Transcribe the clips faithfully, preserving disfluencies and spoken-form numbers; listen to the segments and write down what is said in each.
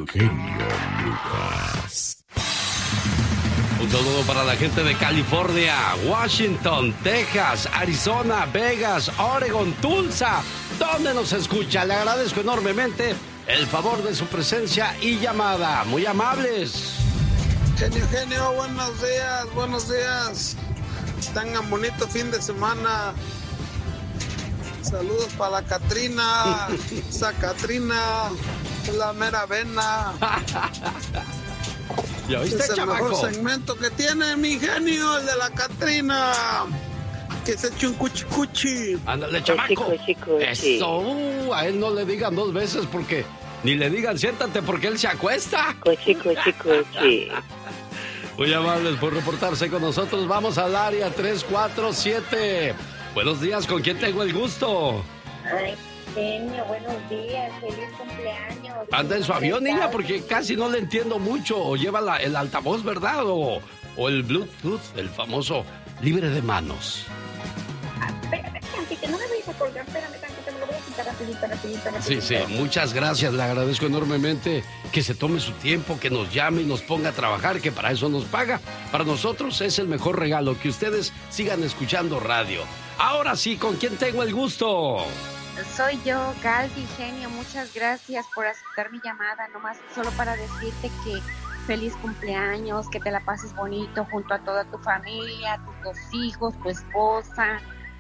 el genio Lucas. Un saludo para la gente de California, Washington, Texas, Arizona, Vegas, Oregon, Tulsa, donde nos escucha. Le agradezco enormemente el favor de su presencia y llamada. Muy amables. Genio, genio, buenos días, buenos días. Tengan bonito fin de semana. Saludos para la Catrina. Esa Catrina es la mera vena. ¿Ya viste, es el chamaco? mejor segmento que tiene mi genio, el de la Catrina. Que se eche un cuchi cuchi. Ándale, chamaco. Cuchi, cuchi, cuchi. Eso, uh, a él no le digan dos veces porque... Ni le digan siéntate porque él se acuesta. Cuchi, cuchi, cuchi. Muy amables por reportarse con nosotros. Vamos al área tres cuatro siete. Buenos días, ¿con quién tengo el gusto? Ay, genio, buenos días, feliz cumpleaños. Anda en su avión, niña, porque casi no le entiendo mucho. O lleva la, el altavoz, ¿verdad? O, o el Bluetooth, el famoso libre de manos. Ah, espérame, tantito, no me vayas a colgar, espérame tantito, me lo voy a quitar rapidito, rapidito, rapidito. Sí, sí, muchas gracias, le agradezco enormemente que se tome su tiempo, que nos llame y nos ponga a trabajar, que para eso nos paga. Para nosotros es el mejor regalo, que ustedes sigan escuchando radio. Ahora sí, ¿con quién tengo el gusto? Soy yo, Galdi, genio, muchas gracias por aceptar mi llamada, nomás solo para decirte que feliz cumpleaños, que te la pases bonito junto a toda tu familia, tus dos hijos, tu esposa,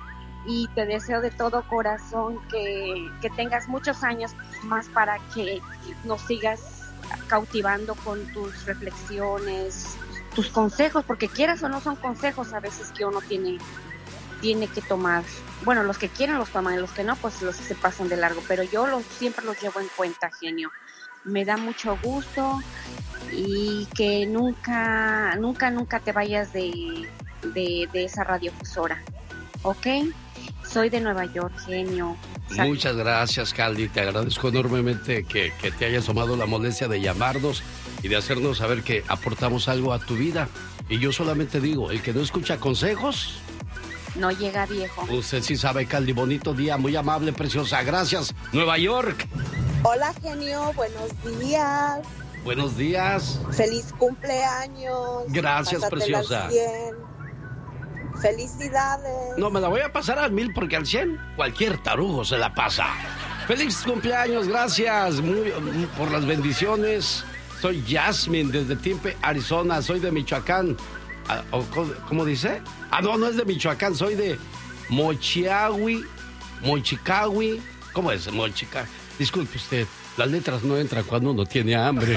y te deseo de todo corazón que, que tengas muchos años más para que nos sigas cautivando con tus reflexiones, tus consejos, porque quieras o no son consejos a veces que uno tiene tiene que tomar. Bueno, los que quieren los toman, y los que no, pues los se pasan de largo, pero yo los, siempre los llevo en cuenta, genio. Me da mucho gusto y que nunca, nunca, nunca te vayas de, de, de esa radiofusora, ¿ok? Soy de Nueva York, genio. Sal- Muchas gracias, Caldi. Te agradezco enormemente que, que te hayas tomado la molestia de llamarnos y de hacernos saber que aportamos algo a tu vida. Y yo solamente digo, el que no escucha consejos... no llega viejo. Usted sí sabe, Caldi. Bonito día, muy amable, preciosa. Gracias, Nueva York. Hola, genio, buenos días. Buenos días. Feliz cumpleaños. Gracias, Pásatela preciosa. al cien. Felicidades. No, me la voy a pasar al mil porque al cien cualquier tarugo se la pasa. Feliz cumpleaños, gracias muy, muy, por las bendiciones. Soy Jasmine desde Tempe, Arizona. Soy de Michoacán. Ah, ¿Cómo dice? Ah, no, no es de Michoacán, soy de Mochiahui, Mochicahui. ¿Cómo es? Mochica. Disculpe usted, las letras no entran cuando uno tiene hambre.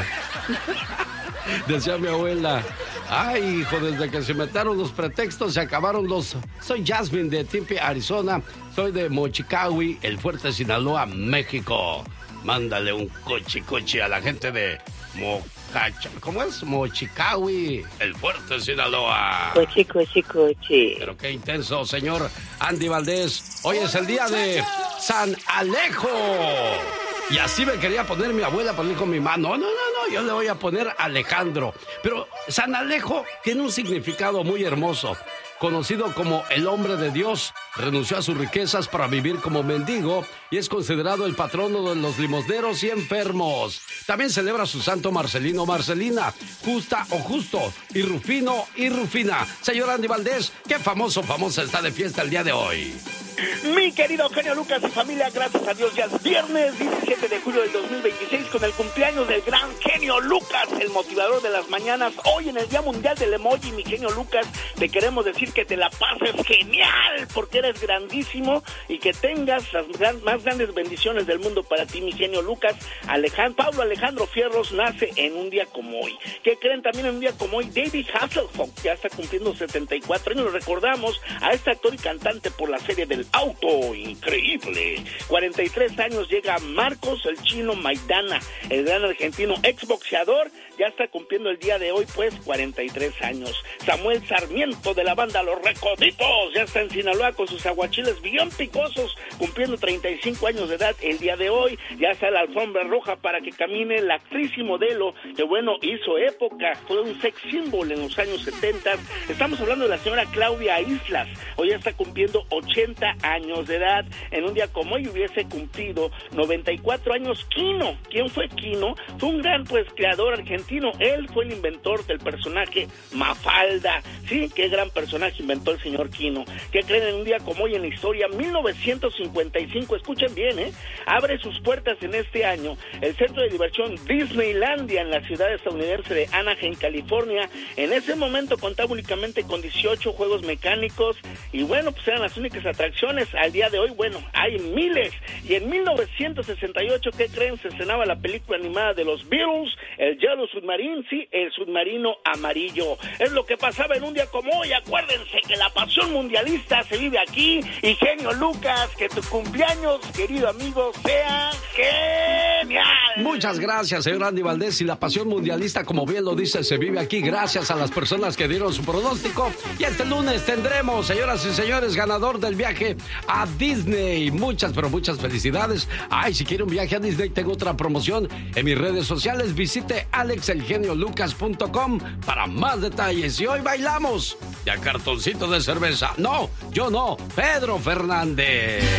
Decía mi abuela. Ay, hijo, desde que se metaron los pretextos se acabaron los... Soy Jasmine de Tempe, Arizona. Soy de Mochicahui, el Fuerte Sinaloa, México. Mándale un cochi cochi a la gente de Mocacha. ¿Cómo es? Mochicahui, el Fuerte Sinaloa. Cochi, cochi, cochi. Pero qué intenso, señor Andy Valdés. Hoy es el día de San Alejo. Y así me quería poner mi abuela, pero dijo mi mamá, no, no, no, no, yo le voy a poner Alejandro. Pero San Alejo tiene un significado muy hermoso. Conocido como el hombre de Dios, renunció a sus riquezas para vivir como mendigo y es considerado el patrono de los limosneros y enfermos. También celebra su santo Marcelino o Marcelina, Justa o Justo, y Rufino y Rufina. Señor Andy Valdés, qué famoso, famosa está de fiesta el día de hoy. Mi querido genio Lucas y familia, gracias a Dios ya es viernes diecisiete de julio del dos mil veintiséis con el cumpleaños del gran genio Lucas, el motivador de las mañanas. Hoy en el Día Mundial del Emoji, mi genio Lucas, te queremos decir que te la pases genial porque eres grandísimo y que tengas las gran, más grandes bendiciones del mundo para ti, mi genio Lucas. Alejandro, Pablo Alejandro Fierros nace en un día como hoy. ¿Qué creen? También en un día como hoy, David Hasselhoff ya está cumpliendo setenta y cuatro años. Lo recordamos a este actor y cantante por la serie del Auto Increíble. cuarenta y tres años llega Marcos el Chino Maidana, el gran argentino exboxeador ya está cumpliendo el día de hoy, pues, cuarenta y tres años. Samuel Sarmiento, de la banda Los Recoditos, ya está en Sinaloa con sus aguachiles bien picosos, cumpliendo treinta y cinco años de edad el día de hoy. Ya está la alfombra roja para que camine la actriz y modelo que, bueno, hizo época, fue un sex symbol en los años setenta. Estamos hablando de la señora Claudia Islas. Hoy ya está cumpliendo ochenta años de edad. En un día como hoy hubiese cumplido noventa y cuatro años Quino. ¿Quién fue Quino? Fue un gran, pues, creador argentino. Él fue el inventor del personaje Mafalda. Sí, qué gran personaje inventó el señor Quino. ¿Qué creen? En un día como hoy en la historia, mil novecientos cincuenta y cinco, escuchen bien, ¿eh? Abre sus puertas en este año el centro de diversión Disneylandia en la ciudad estadounidense de Anaheim, California. En ese momento contaba únicamente con dieciocho juegos mecánicos y, bueno, pues eran las únicas atracciones. Al día de hoy, bueno, hay miles. Y en mil novecientos sesenta y ocho, ¿qué creen? Se estrenaba la película animada de los Beatles, el Yellow Submarine, sí, el submarino amarillo. Es lo que pasaba en un día como hoy. Acuérdense que la pasión mundialista se vive aquí. Y genio Lucas, que tu cumpleaños, querido amigo, sea genial. Muchas gracias, señor Andy Valdés. Y la pasión mundialista, como bien lo dice, se vive aquí gracias a las personas que dieron su pronóstico. Y este lunes tendremos, señoras y señores, ganador del viaje a Disney. Muchas, pero muchas felicidades. Ay, si quiere un viaje a Disney, tengo otra promoción en mis redes sociales. Visite alex el genio lucas punto com para más detalles. Y hoy bailamos de a cartoncito de cerveza. No, yo no, Pedro Fernández.